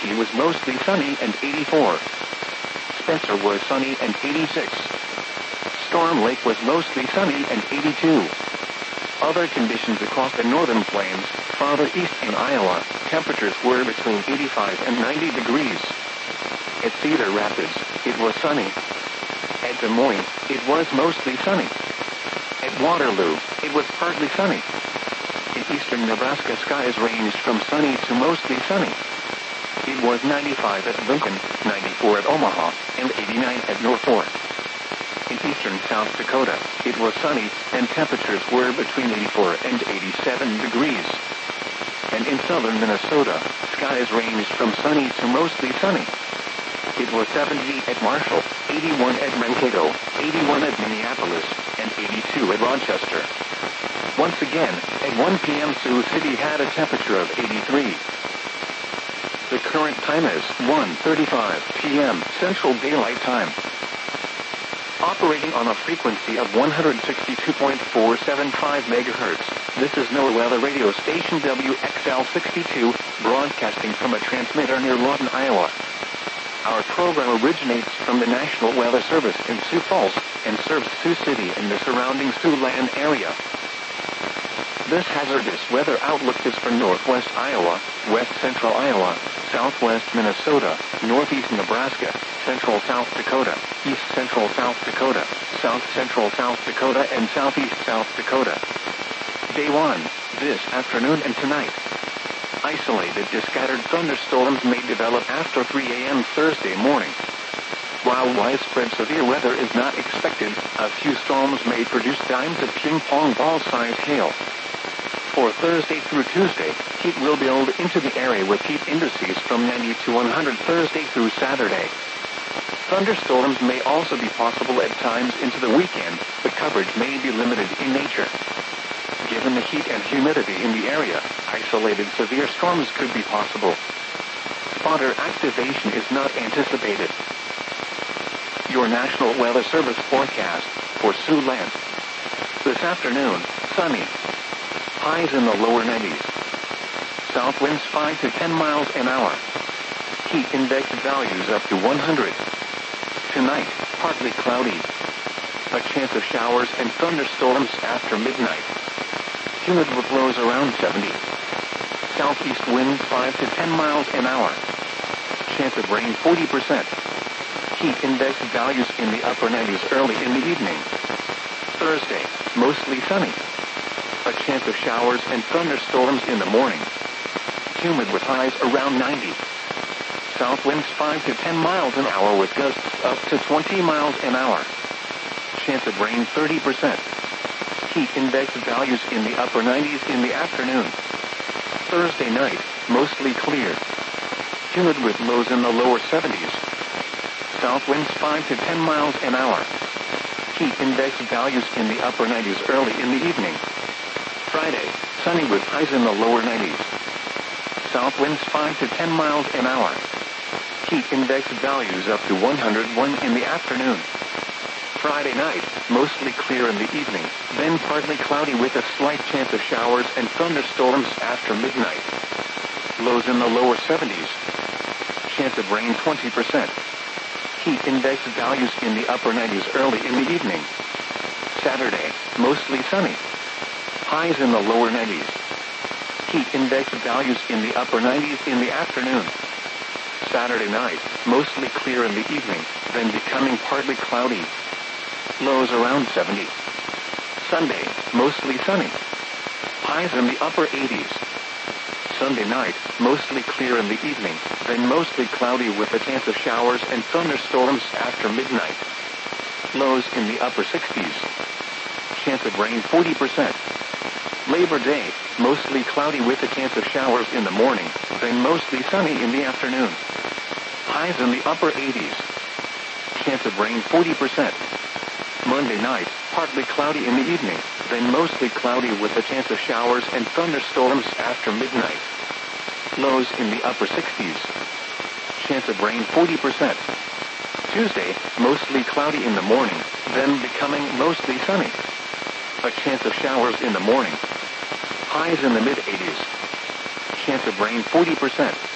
Milwaukee was mostly sunny and 84. Spencer was sunny and 86. Storm Lake was mostly sunny and 82. Other conditions across the northern plains, farther east in Iowa, temperatures were between 85 and 90 degrees. At Cedar Rapids, it was sunny. At Des Moines, it was mostly sunny. At Waterloo, it was partly sunny. In eastern Nebraska, skies ranged from sunny to mostly sunny. It was 95 at Lincoln, 94 at Omaha, and 89 at Norfolk. In eastern South Dakota, it was sunny, and temperatures were between 84 and 87 degrees. And in southern Minnesota, skies ranged from sunny to mostly sunny. It was 70 at Marshall, 81 at Mankato, 81 at Minneapolis, and 82 at Rochester. Once again, at 1 p.m. Sioux City had a temperature of 83. The current time is 1:35 p.m. Central Daylight Time. Operating on a frequency of 162.475 megahertz, this is NOAA Weather Radio Station WXL62, broadcasting from a transmitter near Lawton, Iowa. Our program originates from the National Weather Service in Sioux Falls and serves Sioux City and the surrounding Siouxland area. This hazardous weather outlook is for northwest Iowa, west central Iowa, southwest Minnesota, northeast Nebraska, central South Dakota, east central South Dakota, south central South Dakota, and southeast South Dakota. Day 1, this afternoon and tonight. Isolated to scattered thunderstorms may develop after 3 a.m. Thursday morning. While widespread severe weather is not expected, a few storms may produce dimes of ping-pong ball-sized hail. For Thursday through Tuesday, heat will build into the area with heat indices from 90 to 100 Thursday through Saturday. Thunderstorms may also be possible at times into the weekend, but coverage may be limited in nature. Given the heat and humidity in the area, isolated severe storms could be possible. Spotter activation is not anticipated. Your National Weather Service forecast for Siouxland. This afternoon, sunny. Highs in the lower 90s. South winds 5 to 10 miles an hour. Heat index values up to 100. Tonight, partly cloudy. A chance of showers and thunderstorms after midnight. Humid with lows around 70. Southeast winds 5 to 10 miles an hour. Chance of rain 40%. Heat index values in the upper 90s early in the evening. Thursday, mostly sunny. A chance of showers and thunderstorms in the morning. Humid with highs around 90. South winds 5 to 10 miles an hour with gusts up to 20 miles an hour. Chance of rain 30%. Heat index values in the upper 90s in the afternoon. Thursday night, mostly clear. Humid with lows in the lower 70s. South winds 5 to 10 miles an hour. Heat index values in the upper 90s early in the evening. Friday, sunny with highs in the lower 90s. South winds 5 to 10 miles an hour. Heat index values up to 101 in the afternoon. Friday night, mostly clear in the evening, then partly cloudy with a slight chance of showers and thunderstorms after midnight. Lows in the lower 70s. Chance of rain 20%. Heat index values in the upper 90s early in the evening. Saturday, mostly sunny. Highs in the lower 90s. Heat index values in the upper 90s in the afternoon. Saturday night, mostly clear in the evening, then becoming partly cloudy. Lows around 70. Sunday, mostly sunny. Highs in the upper 80s. Sunday night, mostly clear in the evening, then mostly cloudy with a chance of showers and thunderstorms after midnight. Lows in the upper 60s. Chance of rain 40%. Labor Day, mostly cloudy with a chance of showers in the morning, then mostly sunny in the afternoon. Highs in the upper 80s. Chance of rain 40%. Monday night, partly cloudy in the evening, then mostly cloudy with a chance of showers and thunderstorms after midnight. Lows in the upper 60s. Chance of rain 40%. Tuesday, mostly cloudy in the morning, then becoming mostly sunny. A chance of showers in the morning. Highs in the mid-80s. Chance of rain 40%.